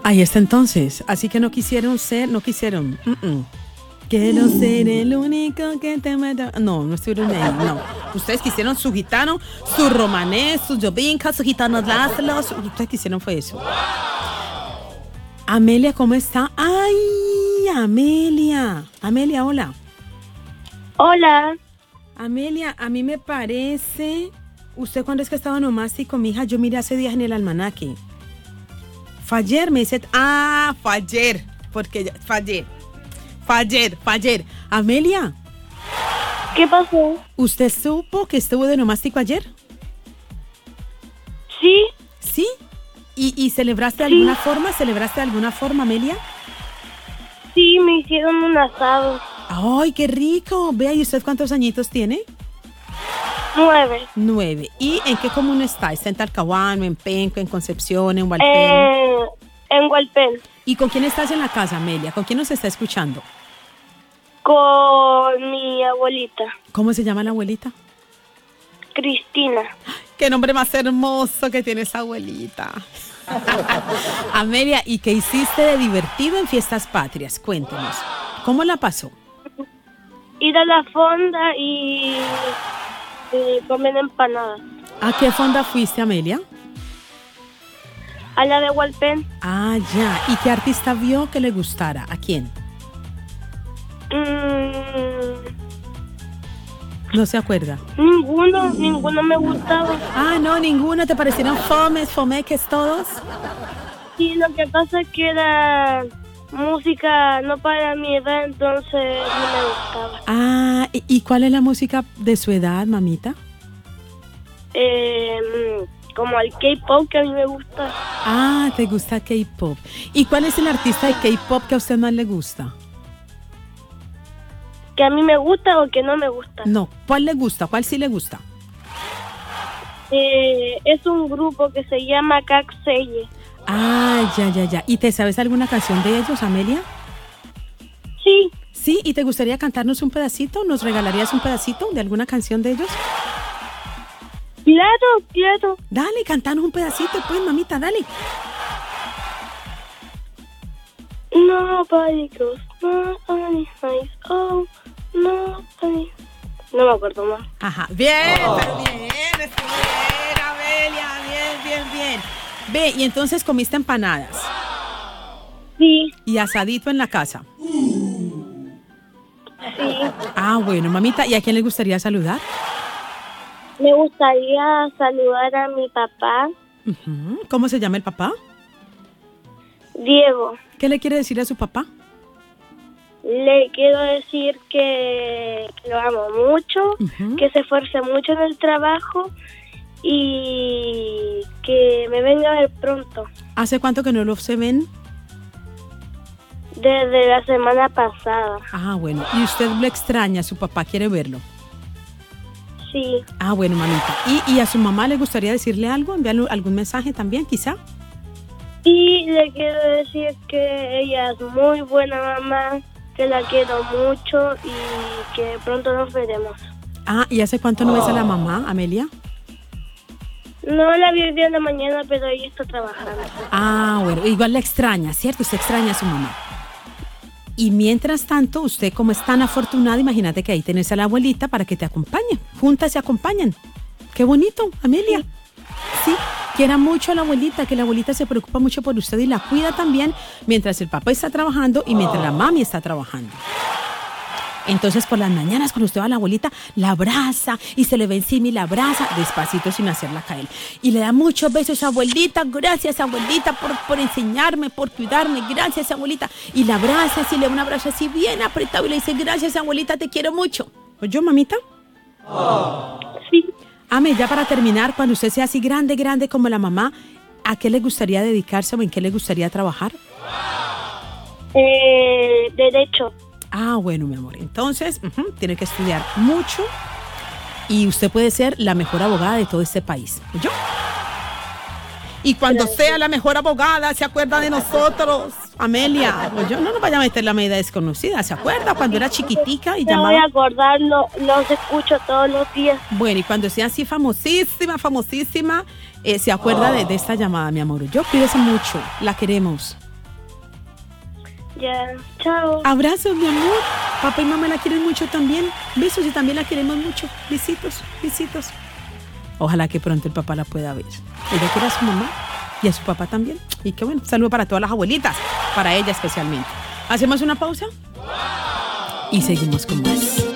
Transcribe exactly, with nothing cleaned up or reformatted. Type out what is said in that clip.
Ahí está entonces. Así que no quisieron ser, no quisieron. Mm-mm. Quiero ser el único que te mata. No, no estuvieron ahí, no. Ustedes quisieron su gitano, su romanés, su jovinka, su gitano Lázaro. Su... Ustedes quisieron fue eso. Amelia, ¿cómo está? ¡Ay, Amelia! Amelia, hola. Hola. Amelia, a mí me parece... Usted cuando es que estaba nomástico, mi hija, yo miré hace días en el almanaque. Fue ayer, me dice... Ah, fue ayer. Porque ya... Fue ayer. Fue ayer, fue ayer. Amelia. ¿Qué pasó? ¿Usted supo que estuvo de nomástico ayer? Sí. ¿Sí? ¿Y, y celebraste de sí. alguna forma? ¿Celebraste de alguna forma, Amelia? Sí, me hicieron un asado. ¡Ay, qué rico! Vea, ¿y usted cuántos añitos tiene? Nueve. Nueve. ¿Y en qué comuna está? ¿Está en Talcahuano, en Penco, en Concepción, en Hualpén? Eh, en Hualpén. ¿Y con quién estás en la casa, Amelia? ¿Con quién nos está escuchando? Con mi abuelita. ¿Cómo se llama la abuelita? Cristina. ¡Qué nombre más hermoso que tiene esa abuelita! Amelia, ¿y qué hiciste de divertido en Fiestas Patrias? Cuéntenos. ¿Cómo la pasó? Ir a la fonda y eh, comer empanadas. ¿A qué fonda fuiste, Amelia? A la de Hualpén. Ah, ya. ¿Y qué artista vio que le gustara? ¿A quién? Mm, ¿No se acuerda? ninguno, ninguno me gustaba. Ah, no, ninguno. ¿Te parecieron fomes, fomeques todos? Sí, lo que pasa es que era música no para mi edad, entonces no me gustaba. Ah, ¿y, y cuál es la música de su edad, mamita? Eh, como el K-pop que a mí me gusta. Ah, te gusta K-pop. ¿Y cuál es el artista de K-pop que a usted más le gusta? ¿Que a mí me gusta o que no me gusta? No, ¿cuál le gusta? ¿Cuál sí le gusta? Eh, es un grupo que se llama Kakseye. Ah, ya, ya, ya. ¿Y te sabes alguna canción de ellos, Amelia? Sí. ¿Sí? ¿Y te gustaría cantarnos un pedacito? ¿Nos regalarías un pedacito de alguna canción de ellos? Claro, claro. Dale, cantanos un pedacito, pues, mamita, dale. Nobody goes, nobody hides, oh, nobody. No me acuerdo más. Ajá, bien, oh. Pero bien, estuvo bien, Amelia, bien, bien, bien. Ve, y entonces comiste empanadas. Sí. Y asadito en la casa. Sí. Ah, bueno, mamita, ¿y a quién le gustaría saludar? Me gustaría saludar a mi papá. Uh-huh. ¿Cómo se llama el papá? Diego. ¿Qué le quiere decir a su papá? Le quiero decir que, que lo amo mucho, uh-huh. que se esfuerce mucho en el trabajo y que me venga a ver pronto. ¿Hace cuánto que no lo se ven? Desde la semana pasada. Ah, bueno. ¿Y usted lo extraña? ¿Su papá quiere verlo? Sí. Ah, bueno, mamita. ¿Y, y a su mamá le gustaría decirle algo? ¿Enviarle algún mensaje también, quizá? Y le quiero decir que ella es muy buena mamá, que la quiero mucho y que pronto nos veremos. Ah, ¿y hace cuánto no ves a la mamá, Amelia? No la vi el día de la mañana, pero ella está trabajando. Ah, bueno, igual la extraña, ¿cierto? Usted extraña a su mamá. Y mientras tanto, usted como es tan afortunada, imagínate que ahí tenés a la abuelita para que te acompañe. Juntas se acompañan. Qué bonito, Amelia. Sí. Sí, quiera mucho a la abuelita, que la abuelita se preocupa mucho por usted y la cuida también mientras el papá está trabajando y mientras la mami está trabajando. Entonces por las mañanas cuando usted va a la abuelita, la abraza y se le ve encima y la abraza despacito sin hacerla caer. Y le da muchos besos a abuelita, gracias abuelita por, por enseñarme, por cuidarme, gracias abuelita. Y la abraza así, le da un abrazo así bien apretado y le dice, gracias abuelita, te quiero mucho. ¿Oyó, mamita? Oh. Sí. Ame, ya para terminar, cuando usted sea así grande, grande como la mamá, ¿a qué le gustaría dedicarse o en qué le gustaría trabajar? Eh, derecho. Ah, bueno, mi amor. Entonces, uh-huh, tiene que estudiar mucho y usted puede ser la mejor abogada de todo este país. ¿Yo? Y cuando Gracias. sea la mejor abogada, ¿se acuerda de nosotros? Amelia, yo no nos vaya a meter la medida desconocida. ¿Se acuerda cuando era chiquitica y Me llamaba? voy a acordar, lo, los escucho todos los días. Bueno, y cuando sea así famosísima, famosísima, eh, se acuerda oh. de, de esta llamada, mi amor. Yo cuídese mucho, la queremos. Ya, chao. Abrazos, mi amor. Papá y mamá la quieren mucho también. Besos y también la queremos mucho. Besitos, besitos. Ojalá que pronto el papá la pueda ver. Ella quiere a su mamá y a su papá también. Y qué bueno, saludo para todas las abuelitas, para ella especialmente. ¿Hacemos una pausa? Y seguimos con más.